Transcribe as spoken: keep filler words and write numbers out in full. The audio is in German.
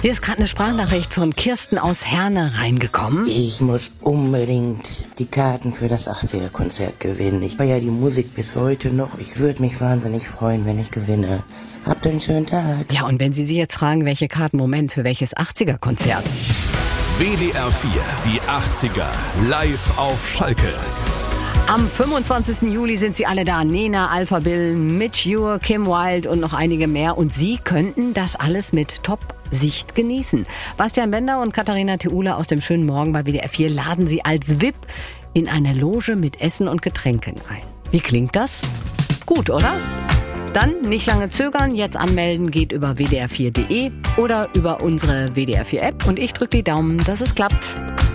Hier ist gerade eine Sprachnachricht von Kirsten aus Herne reingekommen. Ich muss unbedingt die Karten für das achtziger-Konzert gewinnen. Ich feiere die Musik bis heute noch. Ich würde mich wahnsinnig freuen, wenn ich gewinne. Habt einen schönen Tag. Ja, und wenn Sie sich jetzt fragen, welche Karten, Moment, für welches achtziger-Konzert? W D R vier, die achtziger, live auf Schalke. Am fünfundzwanzigsten Juli sind sie alle da. Nena, Alpha Bill, Mitch Ure, Kim Wilde und noch einige mehr. Und Sie könnten das alles mit Top-Sicht genießen. Bastian Bender und Katharina Theule aus dem schönen Morgen bei W D R vier laden Sie als V I P in eine Loge mit Essen und Getränken ein. Wie klingt das? Gut, oder? Dann nicht lange zögern, jetzt anmelden geht über w d r vier punkt d e oder über unsere W D R vier App. Und ich drücke die Daumen, dass es klappt.